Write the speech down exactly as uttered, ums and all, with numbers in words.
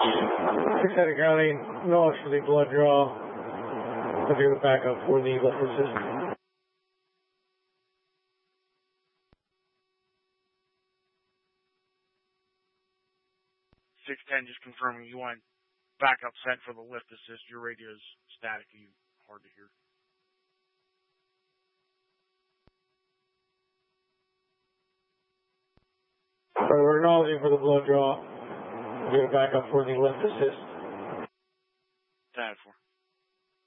six ten County, no for the blood draw. If you're back up for the lift assist. six ten, just confirming you want backup sent for the lift assist. Your radio is static. You hard to hear. All right, we're acknowledging for the blood draw. We're going to back up for the lift assist. ten four.